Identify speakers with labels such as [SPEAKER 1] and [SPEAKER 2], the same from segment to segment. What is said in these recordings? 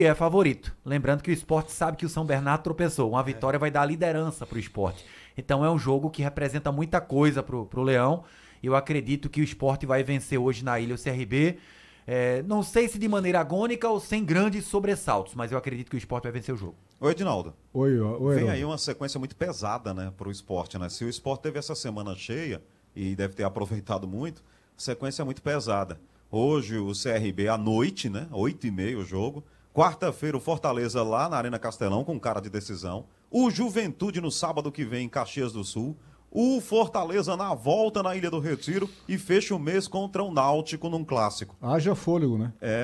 [SPEAKER 1] É favorito. Lembrando que o Sport sabe que o São Bernardo tropeçou. Uma vitória vai dar liderança pro Sport. Então é um jogo que representa muita coisa pro Leão. Eu acredito que o Sport vai vencer hoje na Ilha o CRB. Não sei se de maneira agônica ou sem grandes sobressaltos, mas eu acredito que o Sport vai vencer o jogo.
[SPEAKER 2] Oi, Edinaldo.
[SPEAKER 3] Oi.
[SPEAKER 2] Vem aí uma sequência muito pesada, né, pro Sport, né? Se o Sport teve essa semana cheia e deve ter aproveitado muito, sequência muito pesada. Hoje o CRB à noite, né? 8h30 o jogo. Quarta-feira, o Fortaleza lá na Arena Castelão, com cara de decisão. O Juventude no sábado que vem em Caxias do Sul. O Fortaleza na volta na Ilha do Retiro. E fecha o mês contra o Náutico num clássico.
[SPEAKER 3] Haja fôlego, né?
[SPEAKER 2] É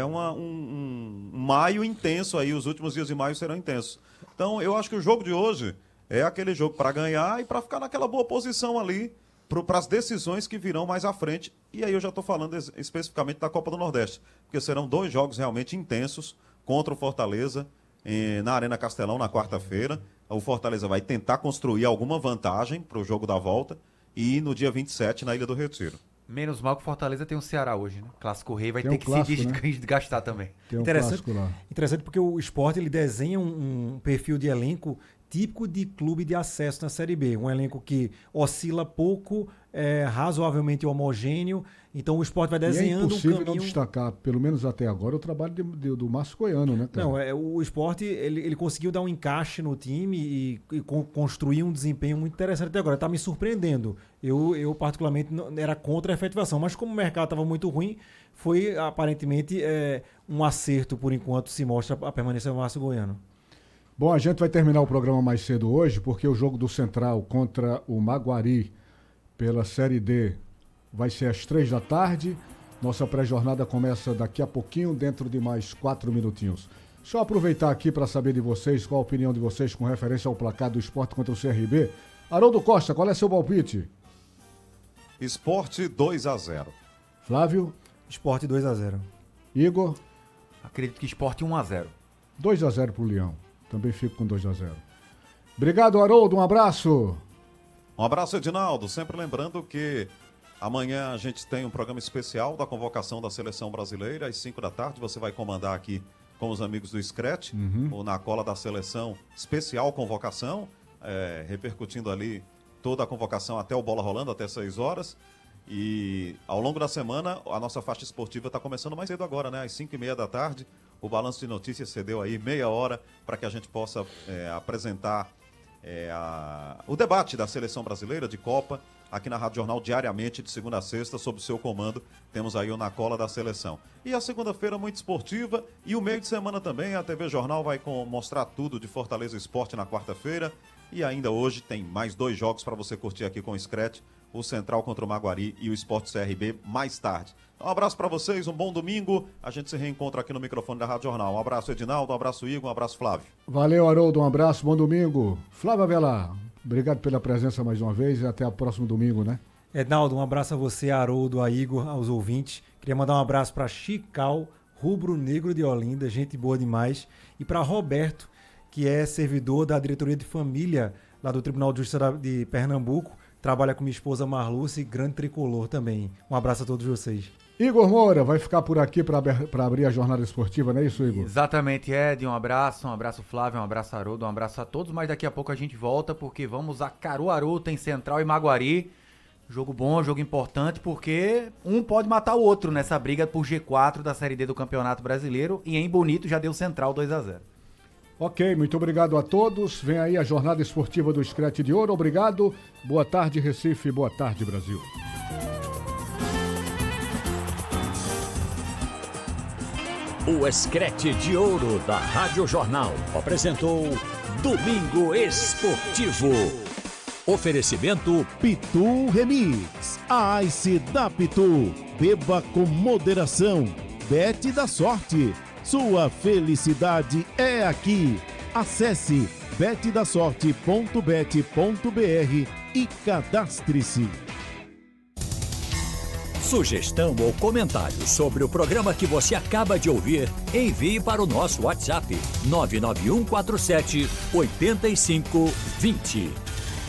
[SPEAKER 2] um maio intenso aí. Os últimos dias de maio serão intensos. Então, eu acho que o jogo de hoje é aquele jogo para ganhar e para ficar naquela boa posição ali para as decisões que virão mais à frente. E aí eu já estou falando especificamente da Copa do Nordeste. Porque serão 2 jogos realmente intensos contra o Fortaleza na Arena Castelão na quarta-feira. O Fortaleza vai tentar construir alguma vantagem para o jogo da volta e no dia 27 na Ilha do Retiro.
[SPEAKER 1] Menos mal que o Fortaleza tem o Ceará hoje, né? Clássico Rei vai
[SPEAKER 3] Tem
[SPEAKER 1] ter
[SPEAKER 3] um
[SPEAKER 1] que
[SPEAKER 3] clássico,
[SPEAKER 1] se
[SPEAKER 3] né?
[SPEAKER 1] desgastar também.
[SPEAKER 3] Tem um clássico lá.
[SPEAKER 4] Interessante porque o Sport ele desenha um perfil de elenco típico de clube de acesso na Série B. Um elenco que oscila pouco, razoavelmente homogêneo. Então o Sport vai desenhando um caminho...
[SPEAKER 3] é impossível não destacar, pelo menos até agora, o trabalho do Márcio Goiano, né, cara?
[SPEAKER 4] Não, o Sport ele conseguiu dar um encaixe no time e construir um desempenho muito interessante até agora. Está me surpreendendo. Eu particularmente, era contra a efetivação, mas como o mercado estava muito ruim, foi aparentemente um acerto, por enquanto, se mostra a permanência do Márcio Goiano.
[SPEAKER 3] Bom, a gente vai terminar o programa mais cedo hoje, porque o jogo do Central contra o Maguari pela Série D vai ser às 15h. Nossa pré-jornada começa daqui a pouquinho, dentro de mais 4 minutinhos. Só aproveitar aqui para saber de vocês, qual a opinião de vocês com referência ao placar do Sport contra o CRB. Haroldo Costa, qual é seu palpite?
[SPEAKER 2] Sport 2-0.
[SPEAKER 3] Flávio?
[SPEAKER 4] Sport 2-0.
[SPEAKER 3] Igor?
[SPEAKER 1] Acredito que Sport 1-0.
[SPEAKER 3] 2-0 pro Leão. Também fico com 2-0. Obrigado, Haroldo. Um abraço.
[SPEAKER 2] Um abraço, Edinaldo. Sempre lembrando que amanhã a gente tem um programa especial da convocação da Seleção Brasileira. Às 5h. Você vai comandar aqui com os amigos do Scratch, ou na cola da seleção, especial convocação, repercutindo ali toda a convocação até o Bola Rolando, até 6h. E ao longo da semana, a nossa faixa esportiva está começando mais cedo agora, né? Às 5h30. O Balanço de Notícias cedeu aí meia hora para que a gente possa apresentar o debate da Seleção Brasileira de Copa aqui na Rádio Jornal diariamente, de segunda a sexta, sob o seu comando. Temos aí o Na Cola da Seleção. E a segunda-feira muito esportiva e o meio de semana também. A TV Jornal vai mostrar tudo de Fortaleza Esporte na quarta-feira. E ainda hoje tem mais 2 jogos para você curtir aqui com o Scratch. O Central contra o Maguari e o Sport CRB mais tarde. Um abraço para vocês, um bom domingo. A gente se reencontra aqui no microfone da Rádio Jornal. Um abraço, Edinaldo, um abraço, Igor, um abraço, Flávio.
[SPEAKER 3] Valeu, Haroldo, um abraço, bom domingo. Flávio Avelar, obrigado pela presença mais uma vez e até o próximo domingo, né?
[SPEAKER 4] Edinaldo, um abraço a você, a Haroldo, a Igor, aos ouvintes. Queria mandar um abraço para Chical, rubro-negro de Olinda, gente boa demais. E para Roberto, que é servidor da diretoria de família lá do Tribunal de Justiça de Pernambuco. Trabalha com minha esposa Marluce, grande tricolor também. Um abraço a todos vocês.
[SPEAKER 3] Igor Moura vai ficar por aqui para abrir a jornada esportiva, não é isso, Igor?
[SPEAKER 1] Exatamente, Ed. Um abraço Flávio, um abraço Haroldo, um abraço a todos, mas daqui a pouco a gente volta porque vamos a Caruaru, tem Central e Maguari. Jogo bom, jogo importante, porque um pode matar o outro nessa briga por G4 da Série D do Campeonato Brasileiro e em Bonito já deu Central 2-0.
[SPEAKER 3] Ok, muito obrigado a todos. Vem aí a jornada esportiva do Scratch de Ouro. Obrigado. Boa tarde, Recife. Boa tarde, Brasil.
[SPEAKER 5] O Scratch de Ouro da Rádio Jornal apresentou Domingo Esportivo. Oferecimento Pitu Remix. A Ice da Pitu. Beba com moderação. Bet da Sorte. Sua felicidade é aqui. Acesse betdasorte.bet.br e cadastre-se. Sugestão ou comentário sobre o programa que você acaba de ouvir, envie para o nosso WhatsApp 99147-8520.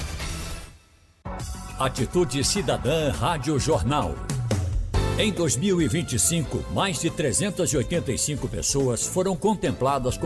[SPEAKER 5] Atitude Cidadã Rádio Jornal. Em 2025, mais de 385 pessoas foram contempladas com